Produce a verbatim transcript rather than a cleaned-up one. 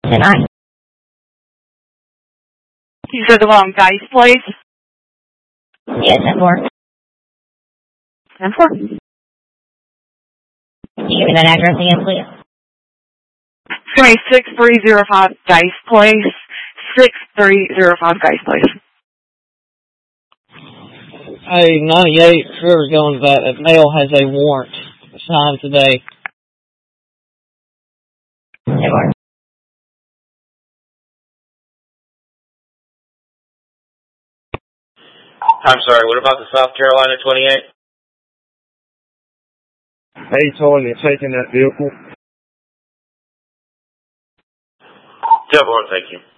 Denied. You said the wrong Dice Place? Yes, ten four. ten four. Can you give me that address again, please? It's going to be six three zero five Dice Place. six three zero five Dice Place. Hey, ninety-eight, whoever's going to that, that male has a warrant signed today. ten four. I'm sorry, what about the South Carolina twenty-eight? Hey, told you taking that vehicle. ten four, thank you.